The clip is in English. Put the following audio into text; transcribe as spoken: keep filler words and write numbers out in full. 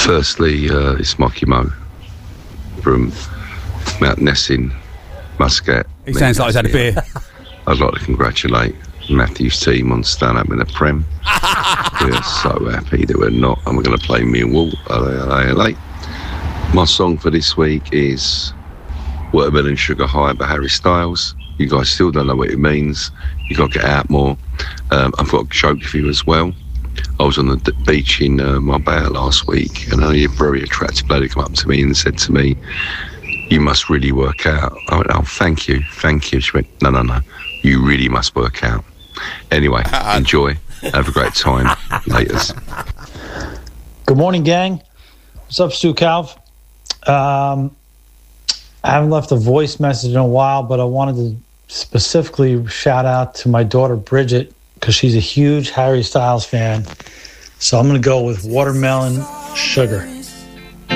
Firstly, uh, it's Mikey Mo from Mount Nessing, Muscat. He sounds like he's had a beer. I'd like to congratulate Matthew's team on staying up in the Prem. We're so happy that we're not, and we're going to play Millwall. My song for this week is Watermelon Sugar High by Harry Styles. You guys still don't know what it means. You got to get out more. Um, I've got a joke for you as well. I was on the d- beach in uh, Marbella last week, and a very attractive lady came up to me and said to me, "You must really work out." I went, "Oh, thank you, thank you." She went, "No, no, no, you really must work out." Anyway, enjoy. Have a great time. Laters. Good morning, gang. What's up, Stu Calv? Um, I haven't left a voice message in a while, but I wanted to specifically shout out to my daughter, Bridget, because she's a huge Harry Styles fan. So I'm going to go with Watermelon Sugar.